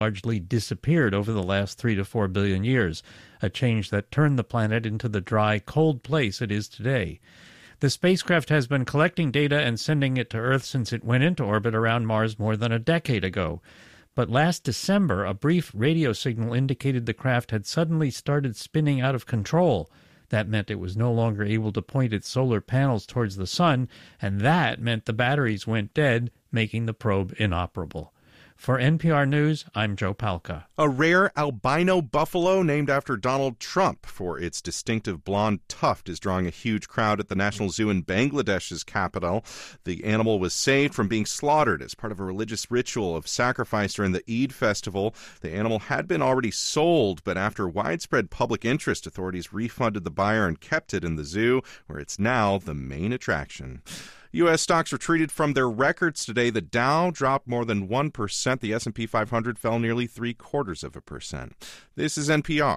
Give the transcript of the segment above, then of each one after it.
largely disappeared over the last 3 to 4 billion years, a change that turned the planet into the dry, cold place it is today. The spacecraft has been collecting data and sending it to Earth since it went into orbit around Mars more than a decade ago. But last December, a brief radio signal indicated the craft had suddenly started spinning out of control. That meant it was no longer able to point its solar panels towards the sun, and that meant the batteries went dead, making the probe inoperable. For NPR News, I'm Joe Palca. A rare albino buffalo named after Donald Trump for its distinctive blonde tuft is drawing a huge crowd at the National Zoo in Bangladesh's capital. The animal was saved from being slaughtered as part of a religious ritual of sacrifice during the Eid festival. The animal had been already sold, but after widespread public interest, authorities refunded the buyer and kept it in the zoo, where it's now the main attraction. U.S. stocks retreated from their records today. The Dow dropped more than 1%. The S&P 500 fell nearly 0.75%. This is NPR.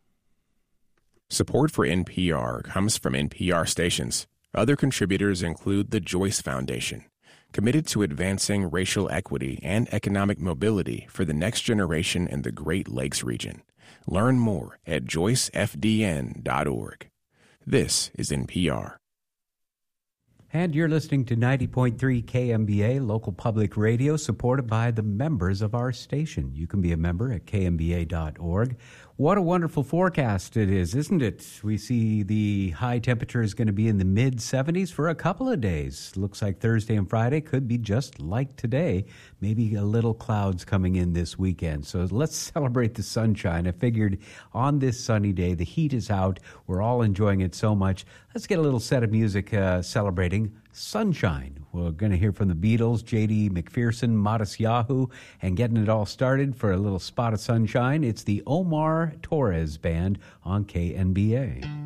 Support for NPR comes from NPR stations. Other contributors include the Joyce Foundation, committed to advancing racial equity and economic mobility for the next generation in the Great Lakes region. Learn more at joycefdn.org. This is NPR. And you're listening to 90.3 KMBA, local public radio, supported by the members of our station. You can be a member at kmba.org. What a wonderful forecast it is, isn't it? We see the high temperature is going to be in the mid-70s for a couple of days. Looks like Thursday and Friday could be just like today. Maybe a little clouds coming in this weekend. So let's celebrate the sunshine. I figured on this sunny day, the heat is out. We're all enjoying it so much. Let's get a little set of music celebrating sunshine. We're going to hear from the Beatles, J.D. McPherson, Modest Yahoo, and getting it all started for a little spot of sunshine, it's the Omar Torres Band on KNBA.